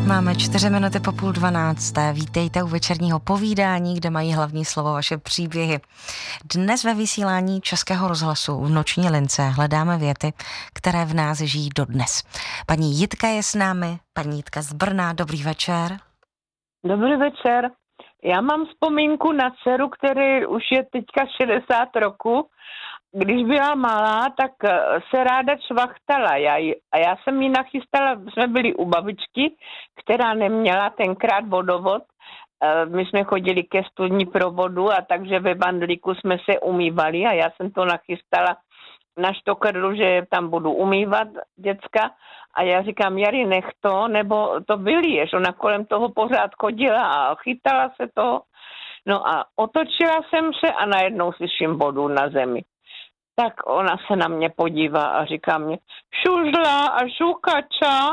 Máme 4 minuty po 11:30. Vítejte u večerního povídání, kde mají hlavní slovo vaše příběhy. Dnes ve vysílání Českého rozhlasu v Noční lince hledáme věty, které v nás žijí dodnes. Paní Jitka je s námi, paní Jitka z Brna. Dobrý večer. Dobrý večer. Já mám vzpomínku na dceru, který už je teďka 60 roku. Když byla malá, tak se ráda čvachtala. A já jsem ji nachystala, jsme byli u babičky, která neměla tenkrát vodovod. My jsme chodili ke studni pro vodu a takže ve bandlíku jsme se umývali a já jsem to nachystala na štokrlu, že tam budu umývat děcka. A já říkám, Jari, nech to, nebo to vyliješ. Ona kolem toho pořád chodila a chytala se toho. No a otočila jsem se a najednou slyším vodu na zemi. Tak ona se na mě podívá a říká mě, šužla a žukača.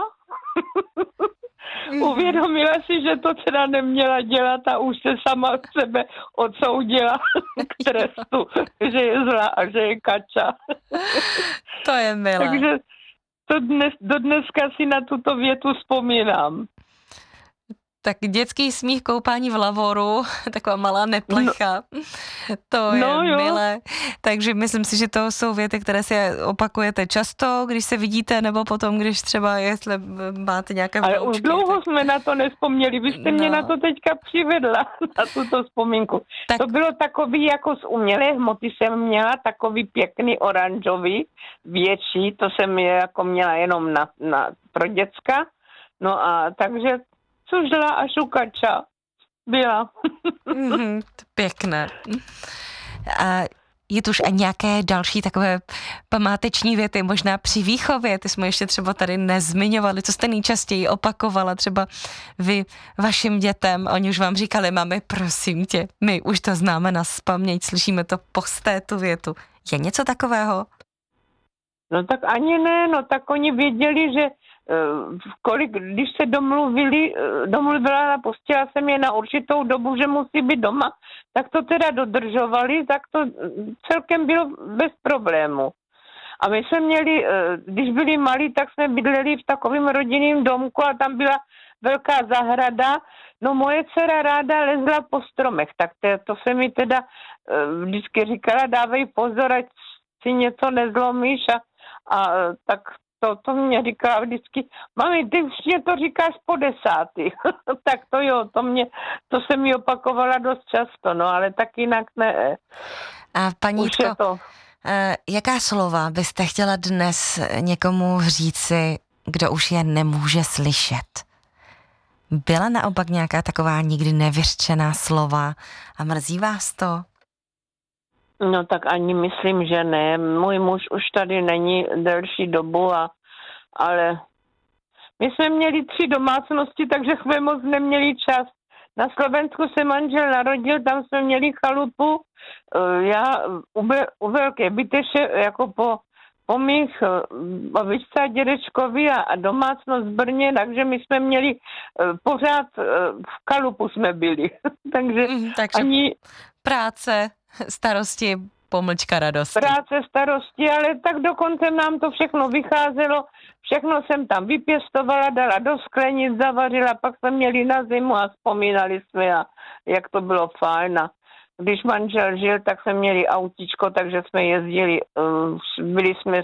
Uvědomila si, že to teda neměla dělat a už se sama sebe odsoudila k trestu, že je zlá a že je kača. To je milé. Takže do dneska si na tuto větu vzpomínám. Tak dětský smích, koupání v lavoru, taková malá neplecha, to je milé. Takže myslím si, že to jsou věty, které si opakujete často, když se vidíte, nebo potom, když třeba jestli máte nějaké vloučky. Ale už dlouho jsme na to nespomněli, vy jste mě na to teďka přivedla, na tuto vzpomínku. Tak... To bylo takový, jako z umělé hmoty jsem měla, takový pěkný oranžový, větší, to jsem jako měla jenom pro děcka, no a takže Sužla a žukača byla. Pěkné. A je tu už a nějaké další takové památeční věty, možná při výchově, ty jsme ještě třeba tady nezmiňovali, co jste nejčastěji opakovala, třeba vy vašim dětem, oni už vám říkali, mami, prosím tě, my už to známe nazpaměť, slyšíme to posté tu větu. Je něco takového? No tak ani ne, no tak oni věděli, že když se domluvila a pustila jsem je na určitou dobu, že musí být doma, tak to teda dodržovali, tak to celkem bylo bez problému. A my jsme měli, když byli malí, tak jsme bydleli v takovém rodinném domku a tam byla velká zahrada. No moje dcera ráda lezla po stromech, tak to se mi teda vždycky říkala, dávej pozor, ať si něco nezlomíš a tak to mě říkala vždycky, mami, ty už mě to říkáš po 10. Tak to jo, to se mi opakovala dost často, no ale tak jinak ne. A paní Jitko, jaká slova byste chtěla dnes někomu říci, kdo už je nemůže slyšet? Byla naopak nějaká taková nikdy nevyřčená slova a mrzí vás to? No tak ani myslím, že ne. Můj muž už tady není delší dobu, ale my jsme měli 3 domácnosti, takže jsme moc neměli čas. Na Slovensku se manžel narodil, tam jsme měli chalupu. Já u Velké Byteše jako po mých babičce a dědečkovi a domácnost v Brně, takže my jsme měli pořád v chalupu jsme byli. takže ani práce, starosti, pomlčka radosti. Práce, starosti, ale tak dokonce nám to všechno vycházelo. Všechno jsem tam vypěstovala, dala do sklenic, zavařila, pak jsme měli na zimu a vzpomínali jsme, jak to bylo fajn. A když manžel žil, tak jsme měli autíčko, takže jsme jezdili, byli jsme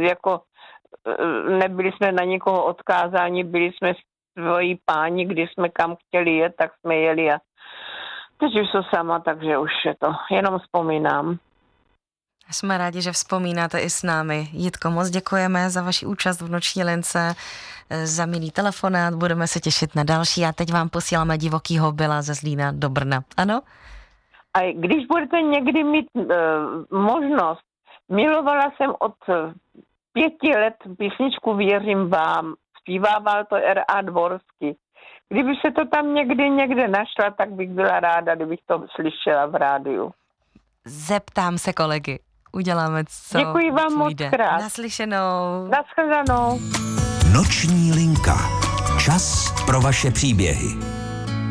nebyli jsme na nikoho odkázáni, byli jsme svoji páni, když jsme kam chtěli jet, tak jsme jeli a teď už jsou sama, takže už je to, jenom vzpomínám. Jsme rádi, že vzpomínáte i s námi. Jitko, moc děkujeme za vaši účast v Noční lince, za milý telefonát, budeme se těšit na další a teď vám posíláme divokýho byla ze Zlína do Brna. Ano? A když budete někdy mít možnost, milovala jsem od 5 let písničku Věřím vám, zpívával to R.A. Dvorsky. Kdyby se to tam někde našla, tak bych byla ráda, kdybych to slyšela v rádiu. Zeptám se kolegy. Uděláme, co děkuji vám moc krát. Naslyšenou. Nashledanou. Noční linka. Čas pro vaše příběhy.